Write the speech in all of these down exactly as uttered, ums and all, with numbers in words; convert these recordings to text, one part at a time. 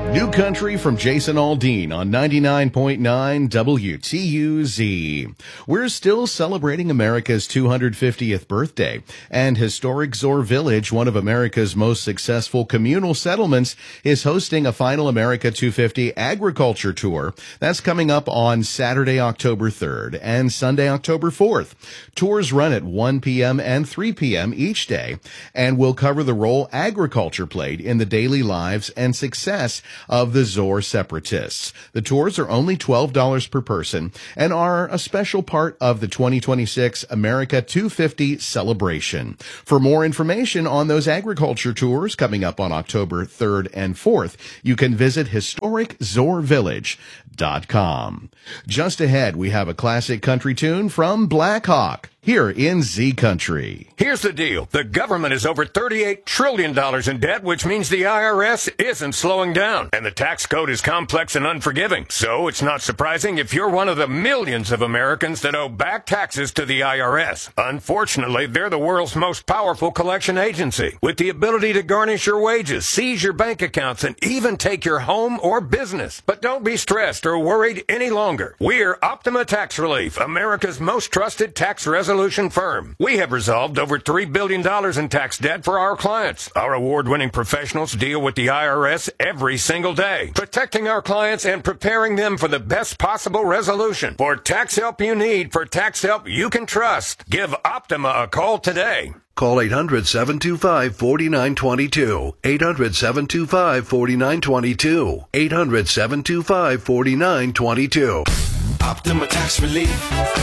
New Country from Jason Aldean on ninety-nine point nine W T U Z. We're still celebrating America's two hundred fiftieth birthday, and historic Zoar Village, one of America's most successful communal settlements, is hosting a Final America two fifty agriculture tour. That's coming up on Saturday, October third and Sunday, October fourth. Tours run at one p.m. and three p.m. each day and will cover the role agriculture played in the daily lives and success of the Zoar separatists. The tours are only twelve dollars per person and are a special part of the twenty twenty-six America two fifty celebration. For more information on those agriculture tours coming up on October third and fourth, you can visit historic zoar village dot com. Just ahead, we have a classic country tune from Black Hawk here in Z Country. Here's the deal. The government is over thirty-eight trillion dollars in debt, which means the I R S isn't slowing down. And the tax code is complex and unforgiving. So it's not surprising if you're one of the millions of Americans that owe back taxes to the I R S. Unfortunately, they're the world's most powerful collection agency, with the ability to garnish your wages, seize your bank accounts, and even take your home or business. But don't be stressed or worried any longer. We're Optima Tax Relief, America's most trusted tax resolution firm. We have resolved over three billion dollars in tax debt for our clients. Our award-winning professionals deal with the I R S every single day, protecting our clients and preparing them for the best possible resolution. For tax help you need, for tax help you can trust, give Optima a call today. Call eight hundred, seven two five, four nine two two. eight hundred, seven two five, four nine two two. eight hundred, seven two five, four nine two two. Optima Tax Relief.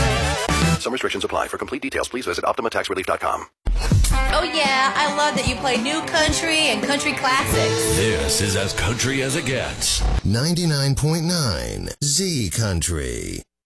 Some restrictions apply. For complete details, please visit optima tax relief dot com. Oh yeah, I love that you play new country and country classics. This is as country as it gets. ninety-nine point nine Z Country.